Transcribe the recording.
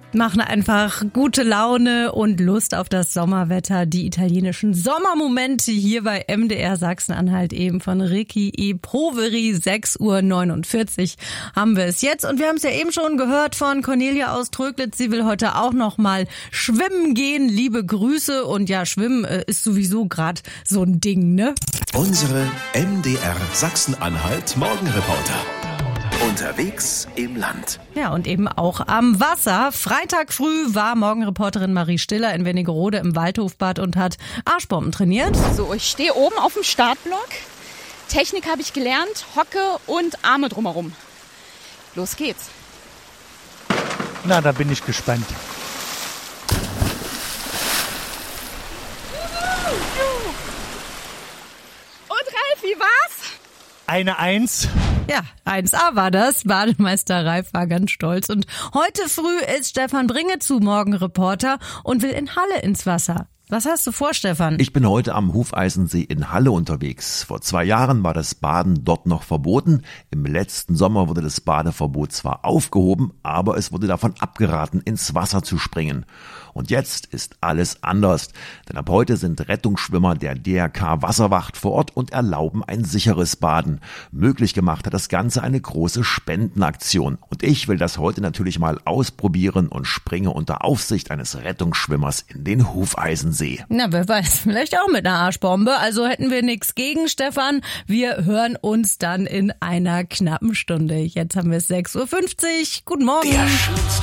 machen einfach gute Laune und Lust auf das Sommerwetter. Die italienischen Sommermomente hier bei MDR Sachsen-Anhalt eben von Ricky E. Poveri. 6:49 Uhr haben wir es jetzt. Und wir haben es ja eben schon gehört von Cornelia aus Tröglitz. Sie will heute auch noch mal schwimmen gehen. Liebe Grüße. Und ja, Schwimmen ist sowieso gerade so ein Ding, ne? Unsere MDR Sachsen-Anhalt Morgenreporter. Unterwegs im Land. Ja, und eben auch am Wasser. Freitag früh war Morgenreporterin Marie Stiller in Wernigerode im Waldhofbad und hat Arschbomben trainiert. So, ich stehe oben auf dem Startblock. Technik habe ich gelernt, Hocke und Arme drumherum. Los geht's. Na, da bin ich gespannt. Und Ralf, wie war's? Eine 1. Ja, 1A war das. Bademeister Ralf war ganz stolz. Und heute früh ist Stefan Bringe zu Morgenreporter und will in Halle ins Wasser. Was hast du vor, Stefan? Ich bin heute am Hufeisensee in Halle unterwegs. Vor 2 Jahren war das Baden dort noch verboten. Im letzten Sommer wurde das Badeverbot zwar aufgehoben, aber es wurde davon abgeraten, ins Wasser zu springen. Und jetzt ist alles anders. Denn ab heute sind Rettungsschwimmer der DRK Wasserwacht vor Ort und erlauben ein sicheres Baden. Möglich gemacht hat das Ganze eine große Spendenaktion. Und ich will das heute natürlich mal ausprobieren und springe unter Aufsicht eines Rettungsschwimmers in den Hufeisensee. Na, wer weiß, vielleicht auch mit einer Arschbombe. Also hätten wir nichts gegen, Stefan. Wir hören uns dann in einer knappen Stunde. Jetzt haben wir es 6:50 Uhr. Guten Morgen. Der schönste